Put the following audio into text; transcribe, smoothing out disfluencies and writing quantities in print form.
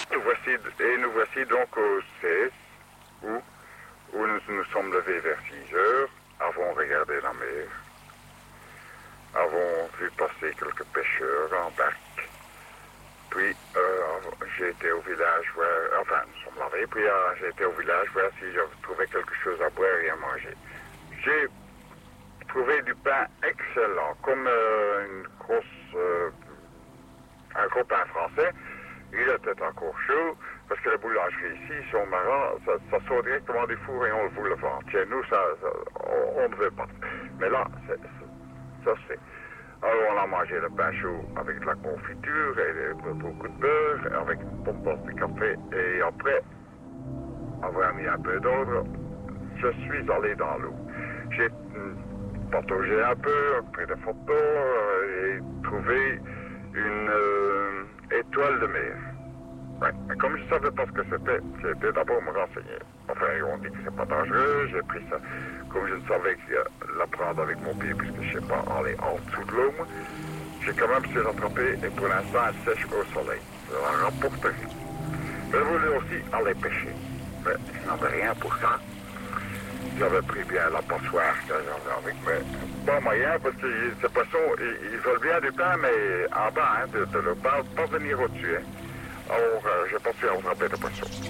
Nous voici donc au 16, où nous sommes levés vers 6 heures, avons regardé la mer, avons vu passer quelques pêcheurs en barque, puis j'ai été au village voir, enfin nous sommes lavés, puis j'ai été au village voir si je trouvais quelque chose à boire et à manger. J'ai trouvé du pain excellent, comme un gros pain français. Il était encore chaud, parce que les boulangeries ici sont marrants, ça sort directement du four et on vous le vend. Chez nous, on ne veut pas. Mais là, ça se fait. Alors on a mangé le pain chaud avec de la confiture et beaucoup de beurre, avec une bonne tasse de café. Et après avoir mis un peu d'ordre, je suis allé dans l'eau. J'ai pataugé un peu, pris des photos et trouvé une étoile de mer. Ouais. Mais comme je ne savais pas ce que c'était, j'ai été d'abord me renseigner. Enfin, on dit que c'est pas dangereux, j'ai pris ça. Comme je ne savais que la prendre avec mon pied, puisque je ne sais pas aller en dessous de l'eau, j'ai quand même su l'attraper et pour l'instant elle sèche au soleil. Je la rapporte rien. Je voulais aussi aller pêcher, mais je n'avais rien pour ça. J'avais pris bien la passoire que j'avais avec, mais pas moyen parce que ces poissons, ils veulent bien du pain, mais en bas, hein, de ne pas venir au-dessus. Hein. Alors, j'ai pas pu attraper de poissons.